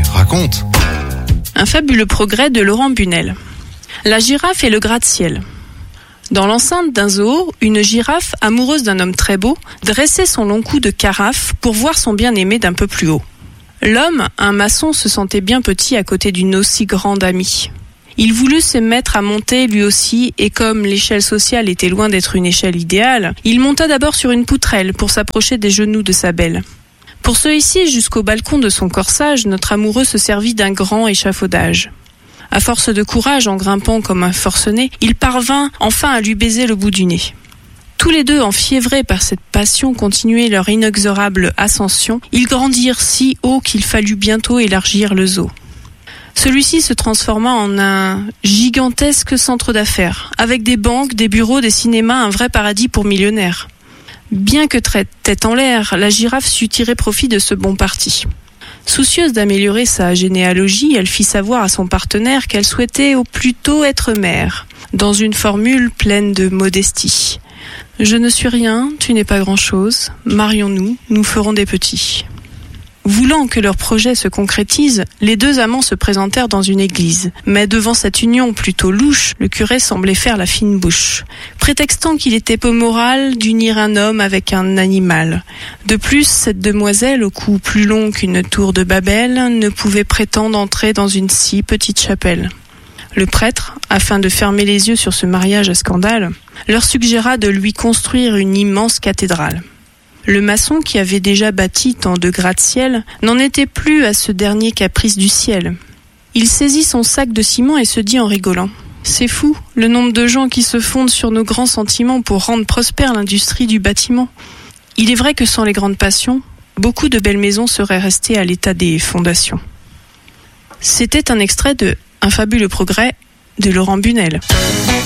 raconte. Un fabuleux progrès de Laurent Bunel. La girafe et le gratte-ciel. Dans l'enceinte d'un zoo, une girafe, amoureuse d'un homme très beau, dressait son long cou de carafe pour voir son bien-aimé d'un peu plus haut. L'homme, un maçon, se sentait bien petit à côté d'une aussi grande amie. Il voulut se mettre à monter lui aussi, et comme l'échelle sociale était loin d'être une échelle idéale, il monta d'abord sur une poutrelle pour s'approcher des genoux de sa belle. Pour se hisser jusqu'au balcon de son corsage, notre amoureux se servit d'un grand échafaudage. À force de courage, en grimpant comme un forcené, il parvint enfin à lui baiser le bout du nez. Tous les deux, enfiévrés par cette passion, continuaient leur inexorable ascension. Ils grandirent si haut qu'il fallut bientôt élargir le zoo. Celui-ci se transforma en un gigantesque centre d'affaires, avec des banques, des bureaux, des cinémas, un vrai paradis pour millionnaires. Bien que très tête en l'air, la girafe sut tirer profit de ce bon parti. Soucieuse d'améliorer sa généalogie, elle fit savoir à son partenaire qu'elle souhaitait au plus tôt être mère, dans une formule pleine de modestie. « Je ne suis rien, tu n'es pas grand-chose, marions-nous, nous ferons des petits. » Voulant que leur projet se concrétise, les deux amants se présentèrent dans une église. Mais devant cette union plutôt louche, le curé semblait faire la fine bouche, prétextant qu'il était peu moral d'unir un homme avec un animal. De plus, cette demoiselle, au cou plus long qu'une tour de Babel, ne pouvait prétendre entrer dans une si petite chapelle. Le prêtre, afin de fermer les yeux sur ce mariage à scandale, leur suggéra de lui construire une immense cathédrale. Le maçon, qui avait déjà bâti tant de gratte-ciel, n'en était plus à ce dernier caprice du ciel. Il saisit son sac de ciment et se dit en rigolant : « C'est fou, le nombre de gens qui se fondent sur nos grands sentiments pour rendre prospère l'industrie du bâtiment. Il est vrai que sans les grandes passions, beaucoup de belles maisons seraient restées à l'état des fondations. » C'était un extrait de Un fabuleux progrès de Laurent Bunel.